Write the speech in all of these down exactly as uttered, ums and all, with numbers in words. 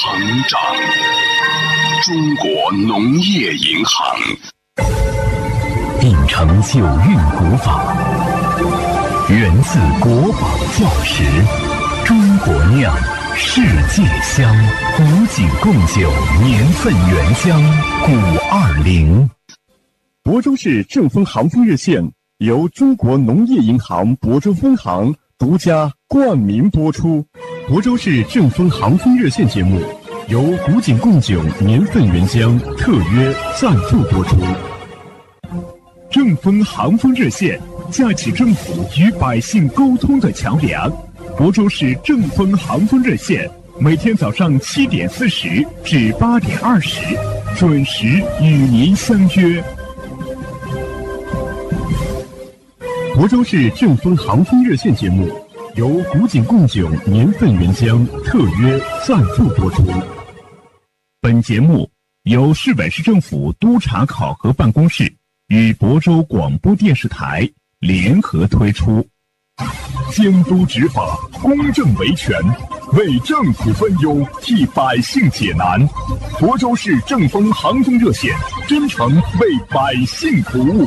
成长。中国农业银行秉承九韵古法，源自国宝教识，中国酿，世界香，古井贡酒，年份原香，古二零。 亳州市正丰航丰热线由中国农业银行亳州分行独家冠名播出。亳州市正丰航丰热线节目由古井贡酒年份原香特约赞助播出。正丰航丰热线架起政府与百姓沟通的桥梁。亳州市正丰航丰热线每天早上七点四十至八点二十准时与您相约。亳州市正丰航丰热线节目由古井贡酒年份原香特约赞助播出。本节目由市委市政府督查考核办公室与亳州广播电视台联合推出。监督执法，公正维权，为政府分忧，替百姓解难。亳州市正丰航丰热线真诚为百姓服务。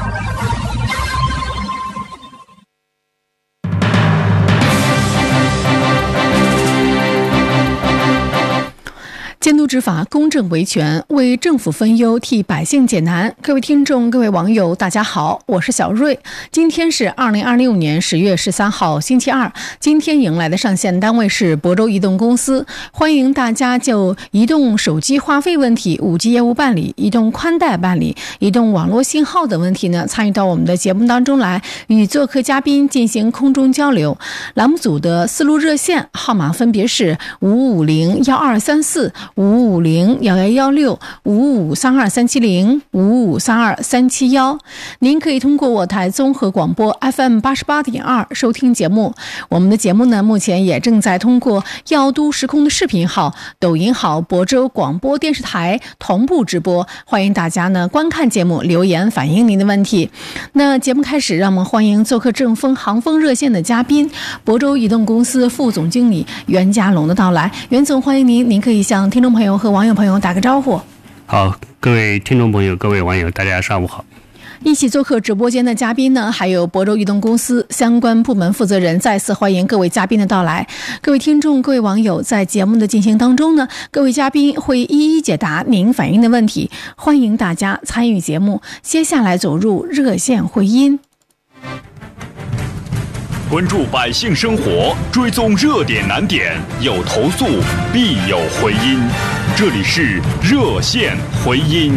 监督执法，公正维权，为政府分忧，替百姓解难。各位听众，各位网友，大家好，我是小瑞。今天是二零二六年十月十三号，星期二。今天迎来的上线单位是亳州移动公司，欢迎大家就移动手机话费问题、五 G 业务办理、移动宽带办理、移动网络信号等问题呢，参与到我们的节目当中来，与做客嘉宾进行空中交流。栏目组的思路热线号码分别是五五零幺二三四。五五零幺幺幺六五五三二三七零五五三二三七幺，您可以通过我台综合广播 F M 八十八点二收听节目。我们的节目呢，目前也正在通过耀都时空的视频号、抖音号、亳州广播电视台同步直播，欢迎大家呢观看节目，留言反映您的问题。那节目开始，让我们欢迎做客正丰航丰热线的嘉宾，亳州移动公司副总经理袁家龙的到来。袁总，欢迎您，您可以向听众朋友和网友朋友打个招呼。 好，各位听众朋友，各位网友，大家上午好。 一起做客直播间的嘉宾呢，还有亳州移动公司相关部门负责人，再次欢迎各位嘉宾的到来。各位听众，各位网友，在节目的进行当中呢，各位嘉宾会一一解答您反映的问题，欢迎大家参与节目。接下来走入热线会音。 关注百姓生活，追踪热点难点，有投诉必有回音。这里是热线回音。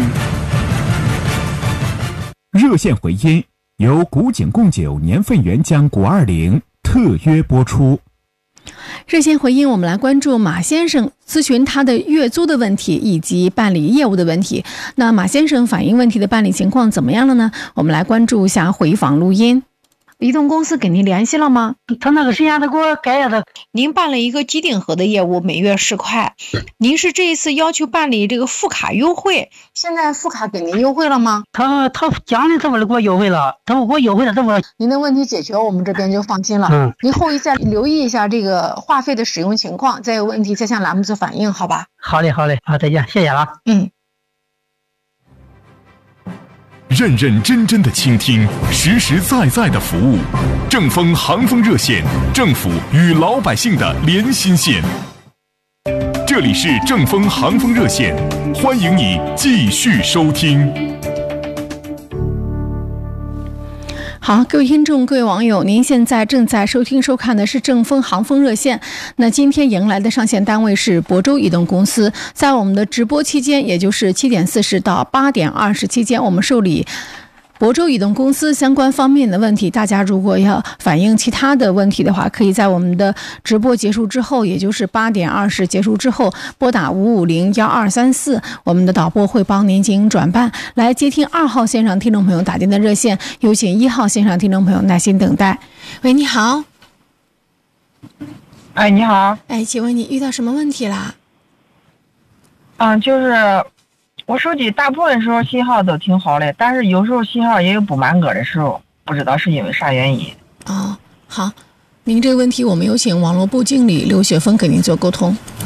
热线回音由古井贡酒年份原浆古二零特约播出。 热线回音，我们来关注马先生咨询他的月租的问题以及办理业务的问题。那马先生反映问题的办理情况怎么样了呢？我们来关注一下回访录音。移动公司给您联系了吗？ 他那个时间他给我改的。 您办了一个机顶盒的业务，每月十块。您是这一次要求办理这个副卡优惠，现在副卡给您优惠了吗？ 他他讲的这么给我优惠了，他给我优惠了这么。 您的问题解决，我们这边就放心了。嗯，您后一再留意一下这个话费的使用情况，再有问题再向栏目组反映，好吧？ 好嘞，好嘞，好，再见，谢谢了。 嗯。 认认真真的倾听，实实在在的服务。正丰航丰热线，政府与老百姓的连心线。这里是正丰航丰热线，欢迎你继续收听。 好，各位听众，各位网友，您现在正在收听收看的是正丰航丰热线。那今天迎来的上线单位是亳州移动公司，在我们的直播期间，也就是七点四十到八点二十期间，我们受理亳州移动公司相关方面的问题。大家如果要反映其他的问题的话，可以在我们的直播结束之后，也就是八点二十结束之后，拨打五五零幺二三四，我们的导播会帮您进行转办。来接听二号线上听众朋友打进的热线，有请一号线上听众朋友耐心等待。喂，你好。 哎，你好。 哎，请问你遇到什么问题啦？ 嗯，就是我手机大部分时候信号都挺好的，但是有时候信号也有不满格的时候，不知道是因为啥原因。 哦，好，您这个问题我们有请网络部经理刘雪峰给您做沟通。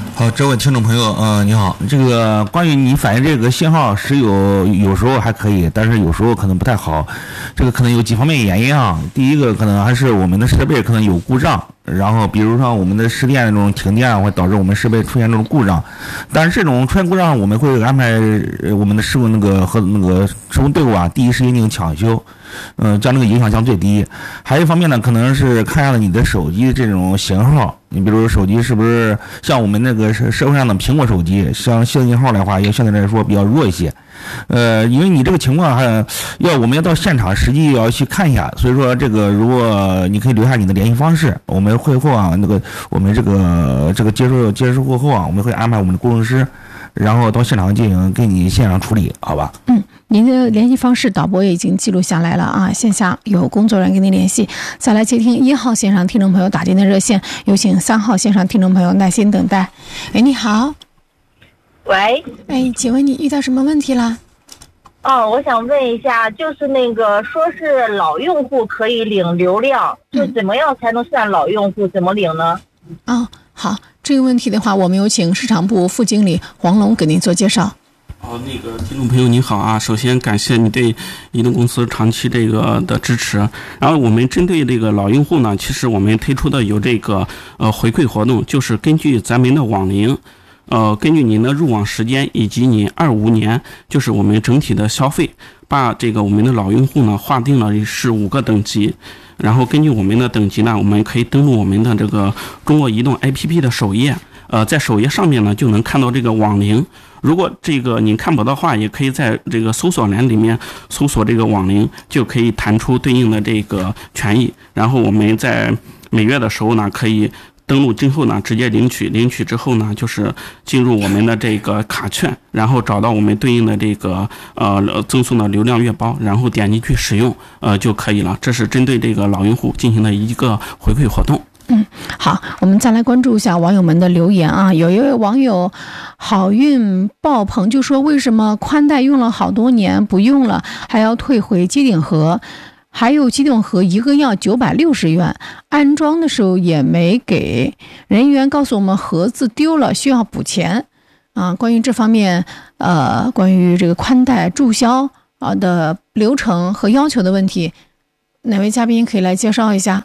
好，这位听众朋友，呃，你好，这个关于你反映这个信号是有有时候还可以，但是有时候可能不太好，这个可能有几方面原因啊。第一个可能还是我们的设备可能有故障，然后比如说我们的市电那种停电会导致我们设备出现这种故障，但是这种出现故障我们会安排我们的施工那个和那个施工队伍啊第一时间进行抢修。嗯、呃，将这个影响降最低。还有一方面呢，可能是看下了你的手机这种型号，你比如手机是不是像我们那个社会上的苹果手机，像信号的话，要相对来说比较弱一些。呃，因为你这个情况还要我们要到现场实际要去看一下，所以说这个如果你可以留下你的联系方式，我们会后啊那个我们这个这个接收接收过后啊，我们会安排我们的工程师，然后到现场进行给你现场处理，好吧？ 嗯。您的联系方式导播也已经记录下来了啊，线下有工作人员跟您联系。再来接听一号线上听众朋友打进的热线，有请三号线上听众朋友耐心等待。哎，你好。 喂。 哎，请问你遇到什么问题啦？ 哦，我想问一下，就是那个说是老用户可以领流量，就怎么样才能算老用户？怎么领呢？ 哦，好，这个问题的话，我们有请市场部副经理黄龙给您做介绍。 哦，那个听众朋友您好啊，首先感谢你对移动公司长期这个的支持。然后我们针对这个老用户呢，其实我们推出的有这个呃回馈活动，就是根据咱们的网龄，呃，根据您的入网时间以及你二五年就是我们整体的消费，把这个我们的老用户呢划定了是五个等级。然后根据我们的等级呢，我们可以登录我们的这个中国移动 A P P 的首页，呃，在首页上面呢就能看到这个网龄。如果这个您看不到的话，也可以在这个搜索栏里面搜索这个网龄，就可以弹出对应的这个权益。然后我们在每月的时候呢，可以登录之后呢，直接领取，领取之后呢，就是进入我们的这个卡券，然后找到我们对应的这个呃赠送的流量月包，然后点击去使用，呃就可以了。这是针对这个老用户进行的一个回馈活动。 嗯，好，我们再来关注一下网友们的留言啊。有一位网友好运爆棚就说，为什么宽带用了好多年不用了，还要退回机顶盒？还有机顶盒一个要九百六十元，安装的时候也没给，人员告诉我们盒子丢了，需要补钱啊。关于这方面，呃，关于这个宽带注销啊的流程和要求的问题，哪位嘉宾可以来介绍一下？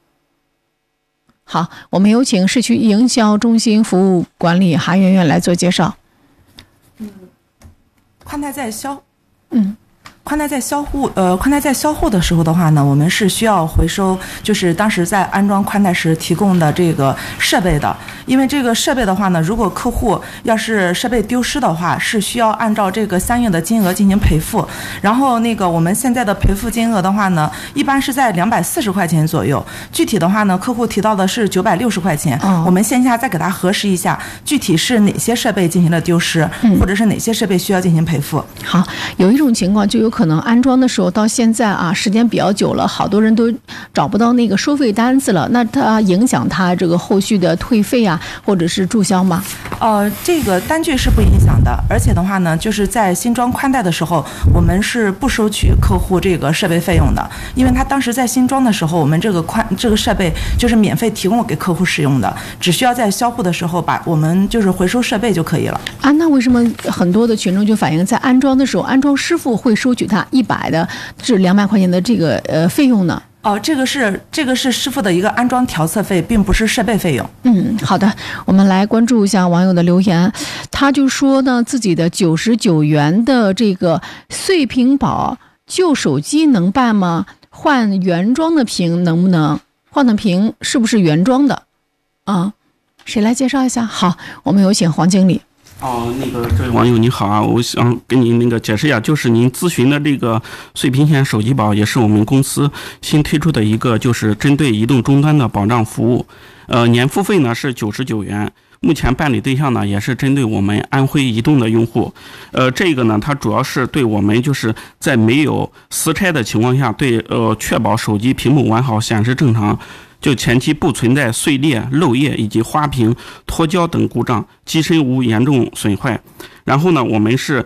好，我们有请市区营销中心服务管理韩媛媛来做介绍。 嗯，宽带在销， 嗯。 宽带在销户，呃，宽带在销户的时候的话呢，我们是需要回收，就是当时在安装宽带时提供的这个设备的。因为这个设备的话呢，如果客户要是设备丢失的话，是需要按照这个相应的金额进行赔付。然后那个我们现在的赔付金额的话呢，一般是在两百四十块钱左右。具体的话呢，客户提到的是九百六十块钱。哦、我们线下再给他核实一下，具体是哪些设备进行了丢失，嗯、或者是哪些设备需要进行赔付。 好，有一种情况就有可能安装的时候到现在啊，时间比较久了，好多人都找不到那个收费单子了，那它影响它这个后续的退费啊，或者是注销吗？ 呃，这个单据是不影响的，而且的话呢，就是在新装宽带的时候，我们是不收取客户这个设备费用的，因为他当时在新装的时候，我们这个宽这个设备就是免费提供给客户使用的，只需要在销户的时候把我们就是回收设备就可以了。 啊，那为什么很多的群众就反映在安装的时候，安装师傅会收取他一百的至两百块钱的这个呃费用呢？ 哦，这个是这个是师傅的一个安装调测费，并不是设备费用。 嗯，好的，我们来关注一下网友的留言。他就说呢，自己的九十九元的这个碎屏保旧手机能办吗？换原装的屏能不能？换的屏是不是原装的？啊，谁来介绍一下？好，我们有请黄经理。 哦，那个这位网友你好啊，我想跟您那个解释一下，就是您咨询的这个碎屏险手机保，也是我们公司新推出的一个，就是针对移动终端的保障服务。呃，年付费呢是九十九元，目前办理对象呢也是针对我们安徽移动的用户。呃，这个呢它主要是对我们就是在没有私拆的情况下，对呃确保手机屏幕完好、显示正常。就前期不存在碎裂、漏液以及花屏、脱胶等故障，机身无严重损坏。然后呢，我们是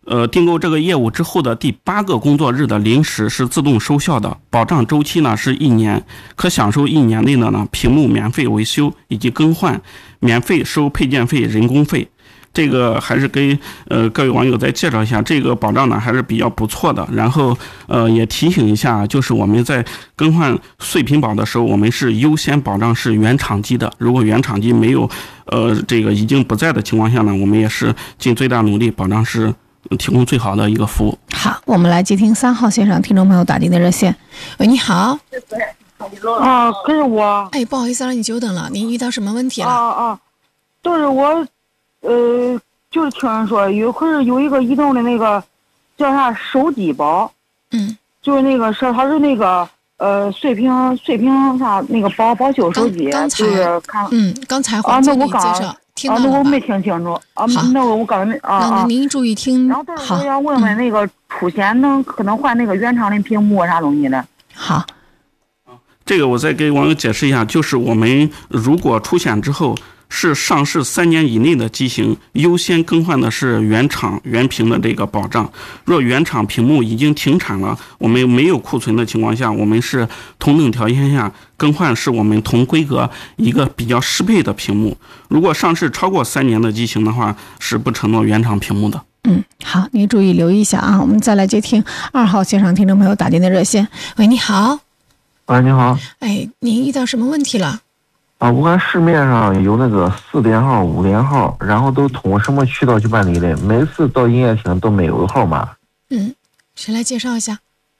呃，订购这个业务之后的第八个工作日的零时是自动收效的，保障周期呢是一年，可享受一年内的呢屏幕免费维修以及更换，免费收配件费、人工费。这个还是给呃各位网友再介绍一下，这个保障呢还是比较不错的。然后呃也提醒一下，就是我们在更换碎屏保的时候，我们是优先保障是原厂机的。如果原厂机没有呃这个已经不在的情况下呢，我们也是尽最大努力保障是提供最好的一个服务。 好，我们来接听三号线上听众朋友打进的热线。喂，你好。 啊，可是我， 哎，不好意思让你久等了，您遇到什么问题了？ 啊啊，就是我，呃，就是听人说有可是有一个移动的那个叫啥手机包， 嗯， 就是那个是它是那个呃碎屏碎屏啥那个保保修手机， 刚才就是看， 嗯，刚才啊，那我刚啊， 那我没听清楚啊，那我我刚才没啊啊， 那您注意听。 然后但是我要问问那个出险能可能换那个原厂的屏幕啥东西的。 好。 这个我再给网友解释一下，就是我们如果出险之后是上市三年以内的机型，优先更换的是原厂原屏的这个保障。若原厂屏幕已经停产了，我们没有库存的情况下，我们是同等条件下更换是我们同规格一个比较适配的屏幕。如果上市超过三年的机型的话，是不承诺原厂屏幕的。 嗯，好，你注意留意一下啊。我们再来接听二号线上听众朋友打进的热线。喂，你好。 喂，你好。 哎，您遇到什么问题了？ 啊，我看市面上有那个四连号、五连号，然后都通过什么渠道去办理的？每次到营业厅都没有号码。 嗯，谁来介绍一下？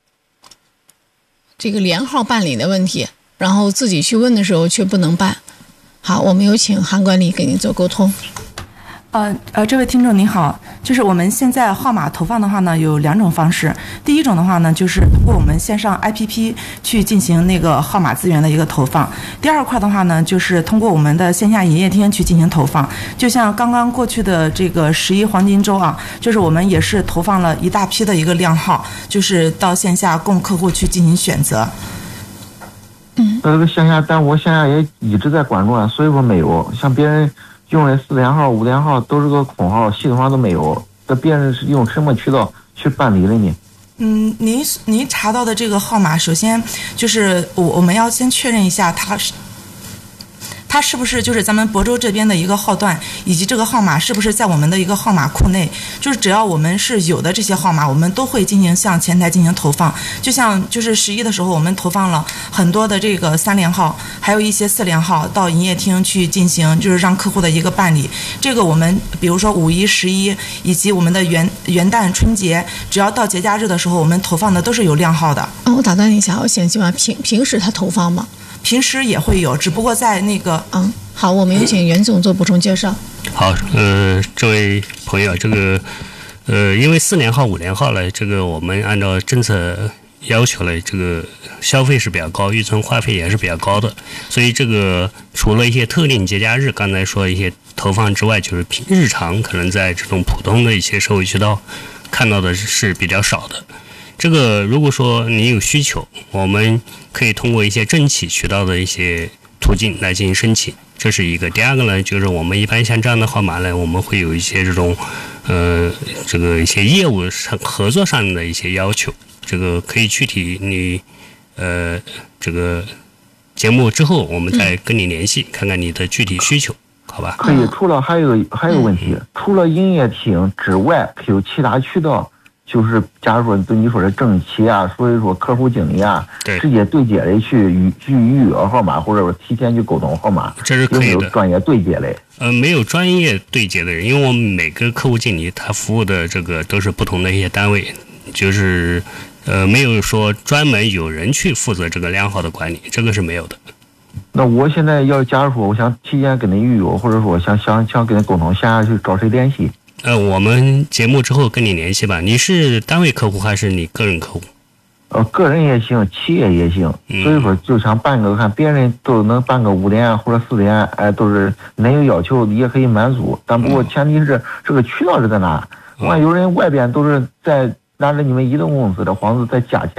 这个连号办理的问题，然后自己去问的时候却不能办。好，我们有请韩管理给您做沟通。 呃呃，这位听众您好，就是我们现在号码投放的话呢，有两种方式。第一种的话呢，就是通过我们线上 A P P 去进行那个号码资源的一个投放。第二块的话呢，就是通过我们的线下营业厅去进行投放。就像刚刚过去的这个十一黄金周啊，就是我们也是投放了一大批的一个靓号，就是到线下供客户去进行选择。 嗯， 那这个线下，但我线下也一直在关注啊，所以说没有像别人用的四连号、五连号都是个空号，系统上都没有。这别人是用什么渠道去办理的呢？ 嗯，您您查到的这个号码，首先就是我我们要先确认一下它是。它是不是就是咱们亳州这边的一个号段，以及这个号码是不是在我们的一个号码库内？就是只要我们是有的这些号码，我们都会进行向前台进行投放。就像就是十一的时候，我们投放了很多的这个三连号，还有一些四连号到营业厅去进行，就是让客户的一个办理。这个我们比如说五一、十一以及我们的元元旦、春节，只要到节假日的时候，我们投放的都是有靓号的。 啊，我打断一下，我想请问平平时他投放吗？ 平时也会有，只不过在那个嗯，好，我们有请袁总做补充介绍。 好，呃，这位朋友，这个呃，因为四连号、五连号呢，这个我们按照政策要求呢，这个消费是比较高，预存话费也是比较高的，所以这个除了一些特定节假日，刚才说一些投放之外，就是平日常可能在这种普通的一些社会渠道看到的是比较少的。这个如果说你有需求，我们可以通过一些政企渠道的一些途径来进行申请，这是一个。第二个呢，就是我们一般像这样的号码呢，我们会有一些这种呃这个一些业务上合作上的一些要求，这个可以具体你呃这个节目之后我们再跟你联系，嗯、看看你的具体需求，好吧？ 可以。除了还有还有问题，嗯、除了营业厅之外，还有其他渠道。就是假如说对你说的政企啊，所以说客户经理啊，直接对接的去预去预约号码，或者说提前去沟通号码， 这是可以的。 有没有专业对接的？ 呃，没有专业对接的人，因为我们每个客户经理他服务的这个都是不同的一些单位，就是呃没有说专门有人去负责这个靓号的管理，这个是没有的。 那我现在要假如说我想提前跟你预约，或者说想想想跟你沟通，现在去找谁联系？ 呃，我们节目之后跟你联系吧。你是单位客户还是你个人客户？ 呃，个人也行，企业也行。所以说，就想办个，看别人都能办个五连或者四连，哎，都是哪有要求也可以满足。但不过前提是这个渠道是在哪？我看有人外边都是在拿着你们移动公司的幌子在加钱，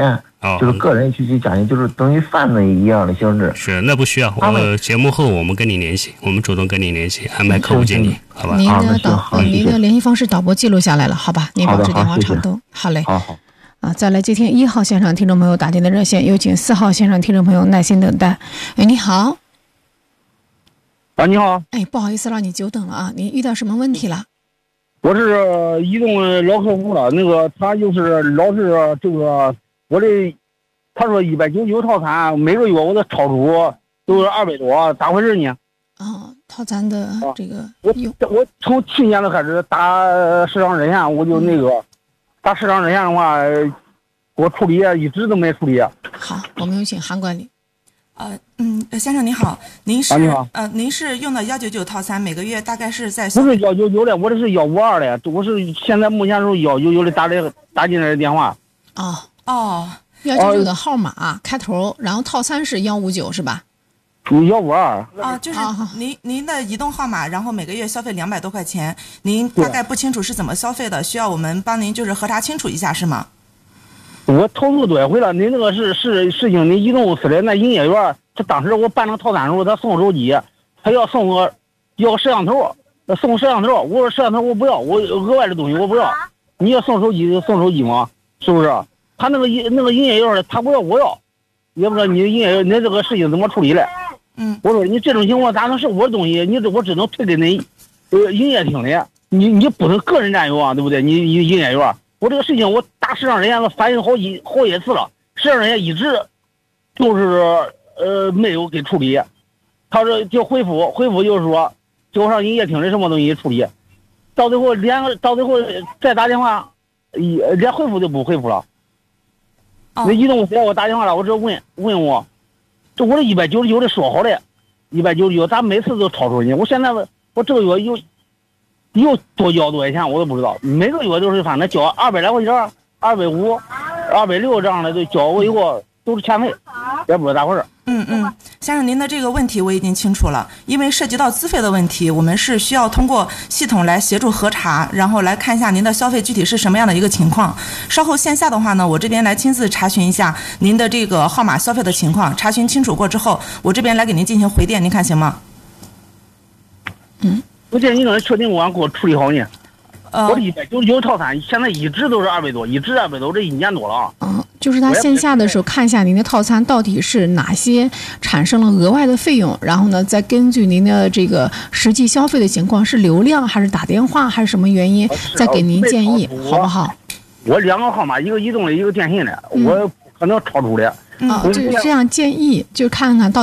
哦， 就是个人去去加进，就是等于犯罪一样的性质。 是，那不需要。我节目后我们跟你联系，我们主动跟你联系，安排客户经理，好吧？ 您的导，呃，您的联系方式导播记录下来了，好吧？您保持电话畅通。好嘞。 好好。 啊，再来接听一号线上听众朋友打进的热线，有请四号线上听众朋友耐心等待。哎，你好。 啊，你好。 哎，不好意思让你久等了啊，您遇到什么问题了？ 我是移动老客户了，那个他就是老是这个我的，他说一百九十九套餐，每个月我的超出都是二百多，咋回事呢？ 哦，套餐的这个， 我我从去年就开始打市场热线，我就那个。打市场热线的话，我处理一直都没处理。 好，我们有请韩管理。 呃嗯，先生您好，您是、 啊、你好呃您是用的幺九九套餐，每个月大概是在不是幺九九的，我这是幺五二的，我是现在目前是幺九九的打的打进来的电话。 哦哦， 幺九九的号码、啊、开头，然后套餐是幺五九是吧？ 幺五二啊，就是您您的移动号码，然后每个月消费两百多块钱，您大概不清楚是怎么消费的，需要我们帮您就是核查清楚一下是吗？ 我投诉多少回了，您那个是是事情，您移动公司的那营业员，他当时我办那个套餐的时候，他送手机，他要送我要摄像头，送摄像头，我说摄像头我不要，我额外的东西我不要，你要送手机就送手机嘛，是不是？他那个那个营业员他不要我要，也不知道你营业员你这个事情怎么处理的。 嗯， 我说你这种情况咋能是我的东西？你这我只能退给你，呃，营业厅的，你你不能个人占有啊，对不对？你你营业员，我这个事情我打市场热线我反映好几好几次了，市场热线一直就是呃没有给处理，他说就回复回复就是说就上营业厅的什么东西处理，到最后连到最后再打电话，连回复都不回复了。 哦、 那移动公司我打电话了，我只问问我。这我这一百九十九的说好的，一百九十九，咋每次都超出人家？我现在我这个月又又多交多少钱，我都不知道。每个月都是反正交二百来块钱，二百五、二百六这样的都交过以后都是欠费，也不知道咋回事。 嗯嗯，先生，您的这个问题我已经清楚了，因为涉及到资费的问题，我们是需要通过系统来协助核查，然后来看一下您的消费具体是什么样的一个情况。稍后线下的话呢，我这边来亲自查询一下您的这个号码消费的情况，查询清楚过之后，我这边来给您进行回电，您看行吗？ 嗯， 我建议你能确定我给我处理好呢。 呃、 我这一百九十九套餐现在一直都是二百多，一直二百多，这一年多了啊。 嗯，就是他线下的时候看一下您的套餐到底是哪些产生了额外的费用，然后呢，再根据您的这个实际消费的情况，是流量还是打电话还是什么原因，再给您建议，好不好？ 我两个号码，一个移动的，一个电信的，嗯、我可能超出的。 啊，就是这样建议，就看看到。